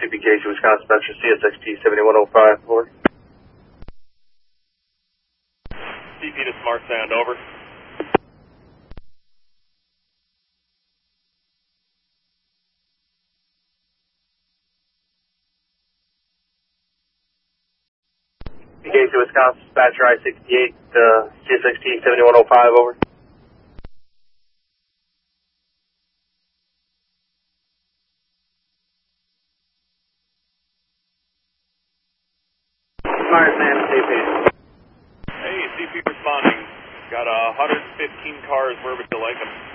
CPK to Wisconsin Metro CSXT 7105, over. CP to Smart Sound, over. CPK to Wisconsin Dispatcher I-68 CSXT 7105, over. Fire man, CP. Hey, CP responding. Got 115 cars. Where would you like them?